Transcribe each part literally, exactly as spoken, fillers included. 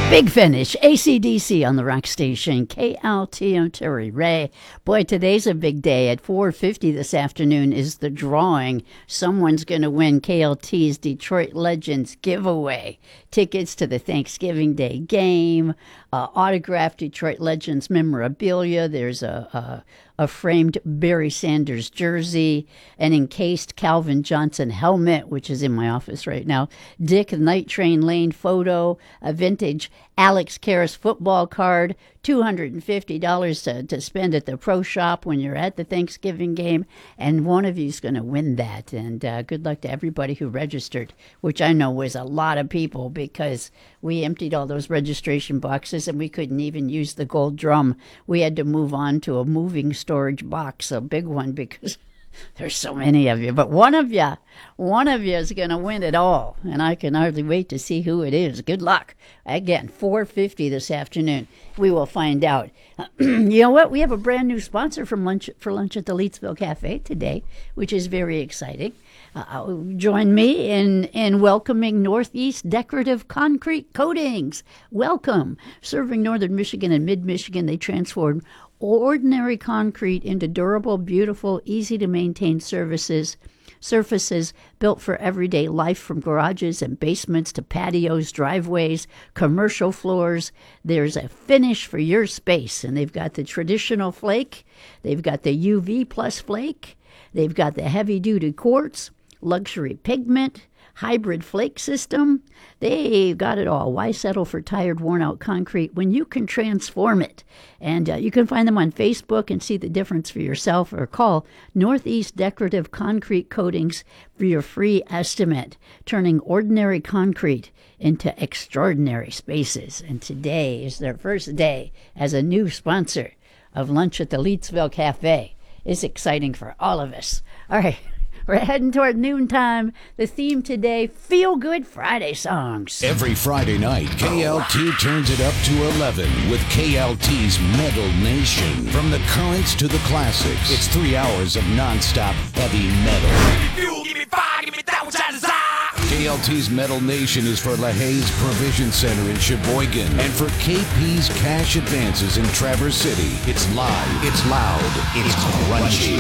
Big Finish, A C D C on the rock station, K L T. I'm Terry Ray. Boy, today's a big day. At four fifty this afternoon is the drawing. Someone's going to win K L T's Detroit Legends giveaway. Tickets to the Thanksgiving Day game, uh, autographed Detroit Legends memorabilia. There's a, a, a framed Barry Sanders jersey, an encased Calvin Johnson helmet, which is in my office right now, Dick Night Train Lane photo, a vintage Alex Karras football card, two hundred fifty dollars to, to spend at the pro shop when you're at the Thanksgiving game, and one of you's going to win that. And uh, good luck to everybody who registered, which I know was a lot of people because we emptied all those registration boxes and we couldn't even use the gold drum. We had to move on to a moving storage box, a big one, because there's so many of you. But one of you, one of you is going to win it all. And I can hardly wait to see who it is. Good luck. Again, four fifty this afternoon. We will find out. You know what? We have a brand new sponsor from lunch for lunch at the Leetsville Cafe today, which is very exciting. Uh, join me in, in welcoming Northeast Decorative Concrete Coatings. Welcome. Serving Northern Michigan and Mid-Michigan, they transform ordinary concrete into durable, beautiful, easy-to-maintain services, surfaces built for everyday life, from garages and basements to patios, driveways, commercial floors. There's a finish for your space, and they've got the traditional flake, they've got the U V plus flake, they've got the heavy-duty quartz, luxury pigment, hybrid flake system. They've got it all. Why settle for tired, worn-out concrete when you can transform it? And uh, you can find them on Facebook and see the difference for yourself, or call Northeast Decorative Concrete Coatings for your free estimate, turning ordinary concrete into extraordinary spaces. And today is their first day as a new sponsor of Lunch at the Leetsville Cafe. It's exciting for all of us. All right. We're heading toward noontime. The theme today, Feel Good Friday songs. Every Friday night, K L T turns it up to eleven with K L T's Metal Nation. From the currents to the classics, it's three hours of nonstop heavy metal. Fuel, give me fire, give me that which I desire. K L T's Metal Nation is for LaHaye's Provision Center in Sheboygan and for K P's Cash Advances in Traverse City. It's live, it's loud, it's crunchy.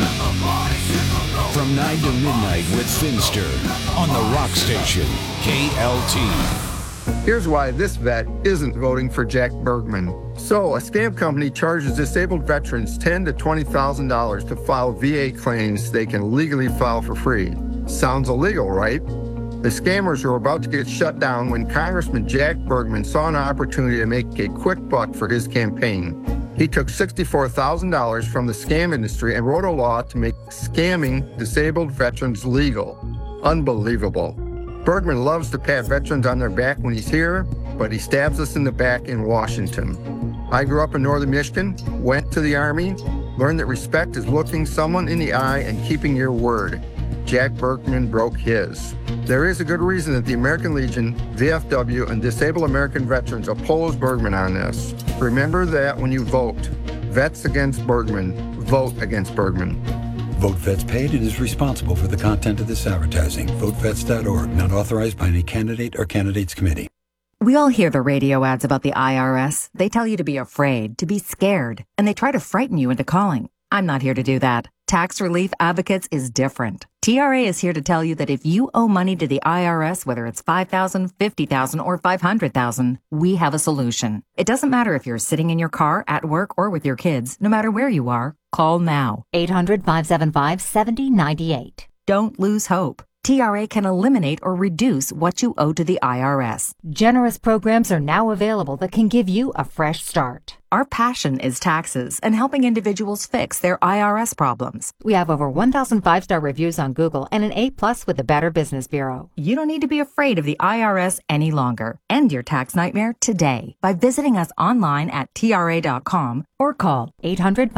From nine to midnight with Finster on the rock station, K L T. Here's why this vet isn't voting for Jack Bergman. So, a scam company charges disabled veterans ten thousand to twenty thousand dollars to file V A claims they can legally file for free. Sounds illegal, right? The scammers were about to get shut down when Congressman Jack Bergman saw an opportunity to make a quick buck for his campaign. He took sixty-four thousand dollars from the scam industry and wrote a law to make scamming disabled veterans legal. Unbelievable. Bergman loves to pat veterans on their back when he's here, but he stabs us in the back in Washington. I grew up in Northern Michigan, went to the Army, learned that respect is looking someone in the eye and keeping your word. Jack Bergman broke his. There is a good reason that the American Legion, V F W, and Disabled American Veterans oppose Bergman on this. Remember that when you vote. Vets against Bergman. Vote against Bergman. Vote Vets paid and is responsible for the content of this advertising. vote vets dot org, not authorized by any candidate or candidates committee. We all hear the radio ads about the I R S. They tell you to be afraid, to be scared, and they try to frighten you into calling. I'm not here to do that. Tax Relief Advocates is different. T R A is here to tell you that if you owe money to the I R S, whether it's five thousand dollars, fifty thousand dollars, or five hundred thousand dollars, we have a solution. It doesn't matter if you're sitting in your car, at work, or with your kids. No matter where you are, call now. eight hundred, five seven five, seven zero nine eight. Don't lose hope. T R A can eliminate or reduce what you owe to the I R S. Generous programs are now available that can give you a fresh start. Our passion is taxes and helping individuals fix their I R S problems. We have over one thousand five-star reviews on Google and an A plus with the Better Business Bureau. You don't need to be afraid of the I R S any longer. End your tax nightmare today by visiting us online at T R A dot com or call eight hundred